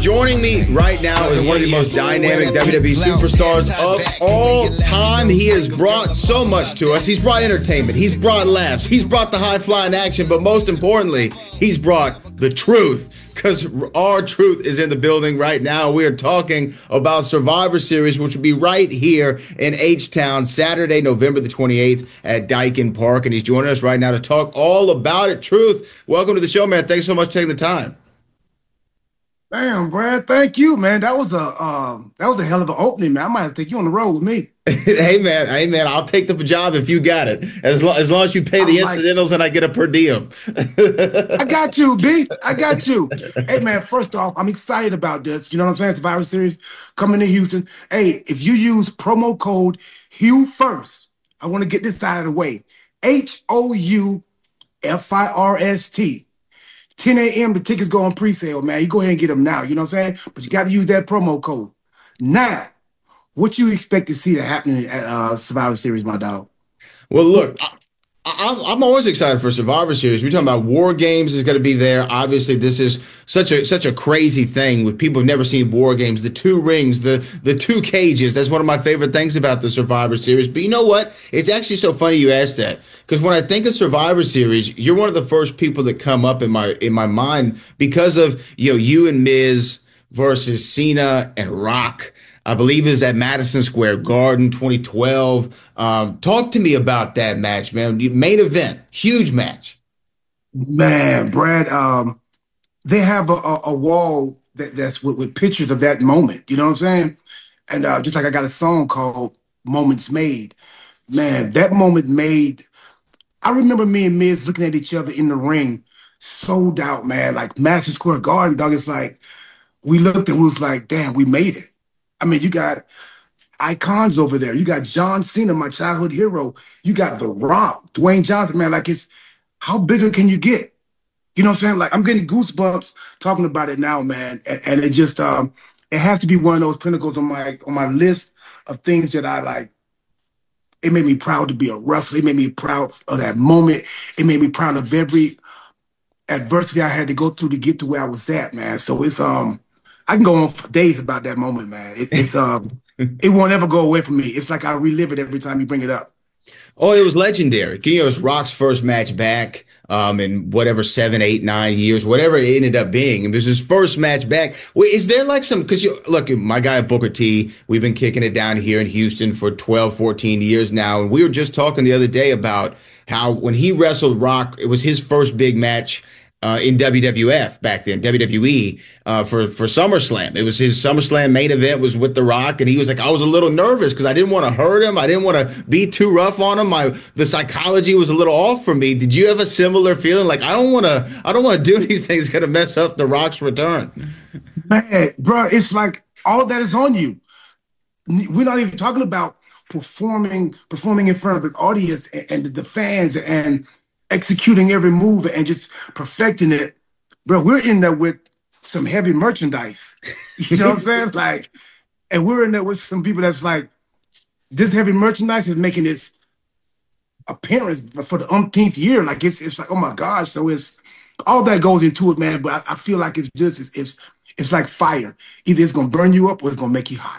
Joining me right now is one of the most dynamic WWE superstars of all time. He has brought so much to us. He's brought entertainment. He's brought laughs. He's brought the high-flying action. But most importantly, he's brought the truth. Because R-Truth is in the building right now. We are talking about Survivor Series, which will be right here in H-Town, Saturday, November the 28th at Daikin Park. And he's joining us right now to talk all about it. Truth, welcome to the show, man. Thanks so much for taking the time. Damn, Brad, thank you, man. That was a hell of an opening, man. I might have to take you on the road with me. Hey, man, I'll take the job if you got it. As long as you pay the incidentals and I get a per diem. I got you, B. I got you. Hey, man, first off, I'm excited about this. You know what I'm saying? Survivor Series coming to Houston. Hey, if you use promo code HUFIRST, I want to get this out of the way. HOUFIRST. 10 a.m. the tickets go on pre-sale, man. You go ahead and get them now. You know what I'm saying? But you got to use that promo code. Now, what you expect to see that happening at Survivor Series, my dog? Well, look, I'm always excited for Survivor Series. We're talking about War Games is going to be there. Obviously, this is such a crazy thing with people who've never seen War Games. The two rings, the two cages. That's one of my favorite things about the Survivor Series. But you know what? It's actually so funny you asked that, because when I think of Survivor Series, you're one of the first people that come up in my mind because of you and Miz versus Cena and Rock. I believe it was at Madison Square Garden 2012. Talk to me about that match, man. Main event, huge match. Man, Brad, they have a wall that's with pictures of that moment. You know what I'm saying? And just like I got a song called Moments Made. Man, that moment made. I remember me and Miz looking at each other in the ring, sold out, man. Like Madison Square Garden, dog. It's like we looked and we was like, damn, we made it. I mean, you got icons over there. You got John Cena, my childhood hero. You got The Rock, Dwayne Johnson, man. Like, how bigger can you get? You know what I'm saying? Like, I'm getting goosebumps talking about it now, man. And it just, it has to be one of those pinnacles on my list of things that I like. It made me proud to be a wrestler. It made me proud of that moment. It made me proud of every adversity I had to go through to get to where I was at, man. So it's, I can go on for days about that moment, man. It won't ever go away from me. It's like I relive it every time you bring it up. Oh, it was legendary. It was Rock's first match back in whatever 7, 8, 9 years, whatever it ended up being. It was his first match back. Wait, is there like some, because look, my guy Booker T, we've been kicking it down here in Houston for 12, 14 years now. And we were just talking the other day about how when he wrestled Rock, it was his first big match in WWF back then, WWE, for SummerSlam. It was his SummerSlam main event was with The Rock, and he was like, I was a little nervous because I didn't want to hurt him. I didn't want to be too rough on him. The psychology was a little off for me. Did you have a similar feeling? Like, I don't want to do anything that's going to mess up The Rock's return. Man, bro, it's like all that is on you. We're not even talking about performing in front of the audience and the fans and executing every move and just perfecting it. Bro, we're in there with some heavy merchandise. You know what I'm saying? Like, and we're in there with some people that's like, this heavy merchandise is making its appearance for the umpteenth year. Like, it's like, oh my gosh. So it's all that goes into it, man. But I feel like it's like fire. Either it's gonna burn you up or it's gonna make you hot.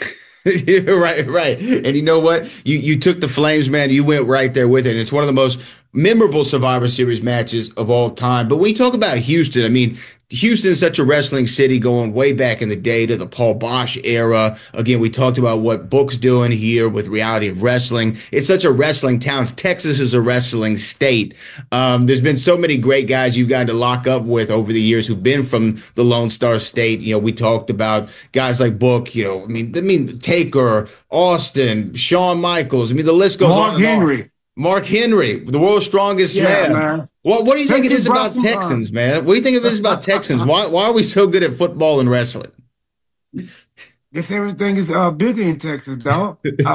Right. And you know what? You took the flames, man. You went right there with it. And it's one of the most memorable Survivor Series matches of all time. But when you talk about Houston, I mean, Houston is such a wrestling city going way back in the day to the Paul Bosch era. Again, we talked about what Book's doing here with Reality of Wrestling. It's such a wrestling town. Texas is a wrestling state. There's been so many great guys you've gotten to lock up with over the years who've been from the Lone Star State. We talked about guys like Book, I mean, Taker, Austin, Shawn Michaels. I mean, the list goes on. Mark Henry, the world's strongest man. What do you think it is about Texans, man? What do you think it is about Texans? Why are we so good at football and wrestling? Guess everything is bigger in Texas, dog.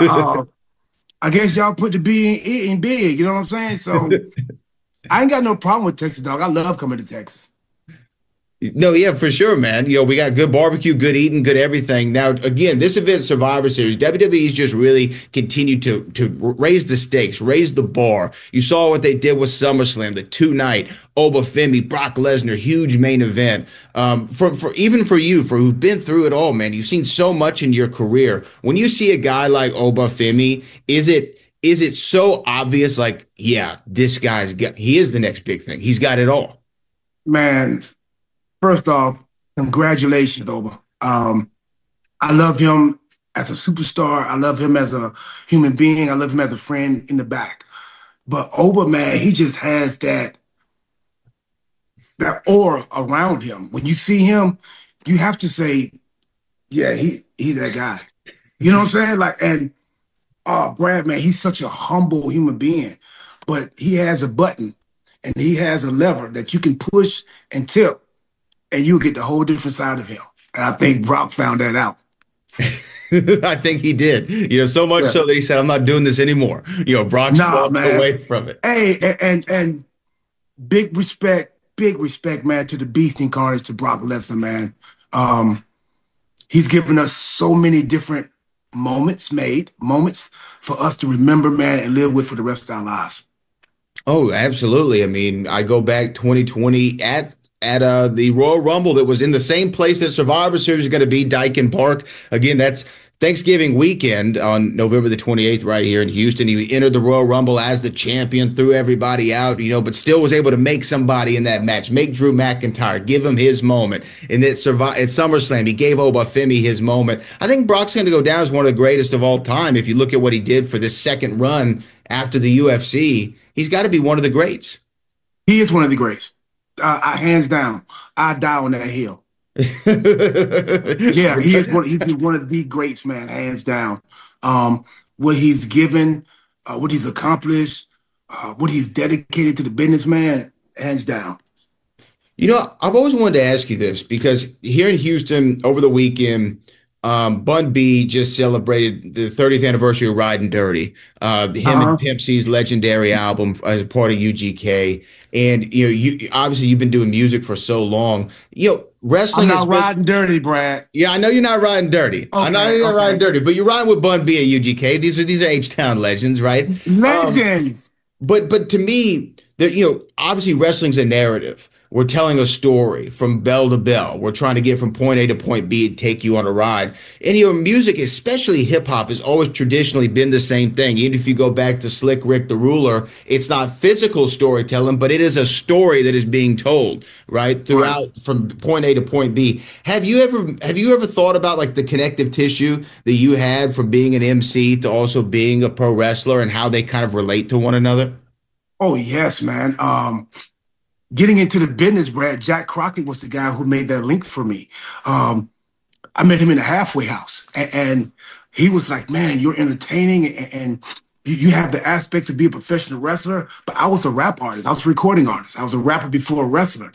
I guess y'all put the B in big, you know what I'm saying? So I ain't got no problem with Texas, dog. I love coming to Texas. No, yeah, for sure, man. We got good barbecue, good eating, good everything. Now, again, this event, Survivor Series, WWE's just really continued to raise the stakes, raise the bar. You saw what they did with SummerSlam, the two-night Obafemi, Brock Lesnar, huge main event. For even for you, for who've been through it all, man, you've seen so much in your career. When you see a guy like Obafemi, is it so obvious? Like, yeah, he is the next big thing. He's got it all. Man, first off, congratulations, Oba. I love him as a superstar. I love him as a human being. I love him as a friend in the back. But Oba, man, he just has that aura around him. When you see him, you have to say, yeah, he's that guy. You know what I'm saying? Like, and Brad, man, he's such a humble human being, but he has a button and he has a lever that you can push and tip, and you'll get the whole different side of him. And I think Brock found that out. I think he did. So much so that he said, "I'm not doing this anymore." Brock's walked away from it. Hey, and big respect, man, to the Beast Incarnate, to Brock Lesnar, man. He's given us so many different moments for us to remember, man, and live with for the rest of our lives. Oh, absolutely. I mean, I go back 2020 at the Royal Rumble that was in the same place that Survivor Series is going to be, Daikin Park. Again, that's Thanksgiving weekend on November the 28th right here in Houston. He entered the Royal Rumble as the champion, threw everybody out, but still was able to make somebody in that match, make Drew McIntyre, give him his moment. And at SummerSlam, he gave Obafemi his moment. I think Brock's going to go down as one of the greatest of all time. If you look at what he did for this second run after the UFC, he's got to be one of the greats. He is one of the greats. Hands down, I die on that hill. Yeah, he's one of the greats, man, hands down. What he's given, what he's accomplished, what he's dedicated to the business, man, hands down. I've always wanted to ask you this because here in Houston over the weekend, Bun B just celebrated the 30th anniversary of Riding Dirty, him and Pimp C's legendary album as a part of UGK. And, you obviously you've been doing music for so long. Wrestling I'm not riding dirty, Brad. Yeah, I know you're not riding dirty. Okay, I know you're not riding dirty, but you're riding with Bun B at UGK. These are H-Town legends, right? Legends. But to me, obviously wrestling's a narrative. We're telling a story from bell to bell. We're trying to get from point A to point B and take you on a ride. And your music, especially hip hop, has always traditionally been the same thing. Even if you go back to Slick Rick the Ruler, it's not physical storytelling, but it is a story that is being told, right? Throughout from point A to point B. Have you ever thought about like the connective tissue that you had from being an MC to also being a pro wrestler and how they kind of relate to one another? Oh, yes, man. Getting into the business, Brad, Jack Crockett was the guy who made that link for me. I met him in a halfway house, and he was like, man, you're entertaining and you have the aspects of being a professional wrestler, but I was a rap artist. I was a recording artist. I was a rapper before a wrestler.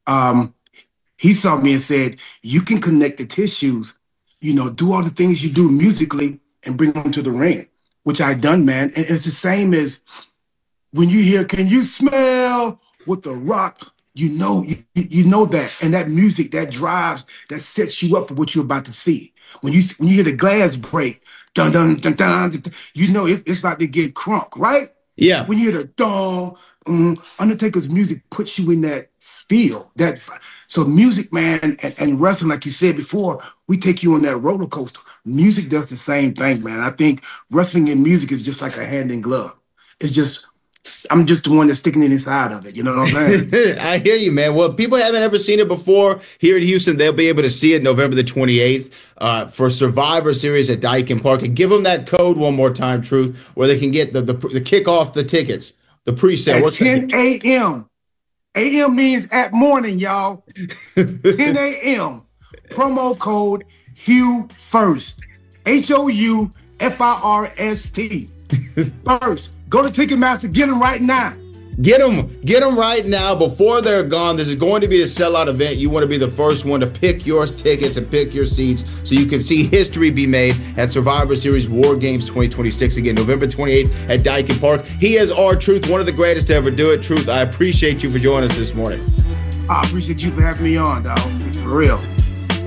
He saw me and said, you can connect the tissues, do all the things you do musically and bring them to the ring, which I done, man. And it's the same as when you hear, can you smell with The Rock, you know that, and that music, that drives, that sets you up for what you're about to see. When you hear the glass break, dun dun dun dun, dun, it's about to get crunk, right? Yeah. When you hear the dong, Undertaker's music puts you in that feel. So music, man, and wrestling, like you said before, we take you on that roller coaster. Music does the same thing, man. I think wrestling and music is just like a hand in glove. I'm just the one that's sticking it inside of it. You know what I'm saying? I hear you, man. Well, people haven't ever seen it before here in Houston. They'll be able to see it November the 28th for Survivor Series at Daikin Park. And give them that code one more time, Truth, where they can get the kick off the tickets, the pre-sale. At 10 a.m. A.M. means at morning, y'all. 10 a.m. Promo code HUFIRST. HOUFIRST. First, go to Ticketmaster, get them right now. Get them right now before they're gone. This is going to be a sellout event. You want to be the first one to pick your tickets and pick your seats so you can see history be made at Survivor Series War Games 2026. Again, November 28th at Daikin Park. He is R-Truth, one of the greatest to ever do it. Truth, I appreciate you for joining us this morning. I appreciate you for having me on, dog. For real.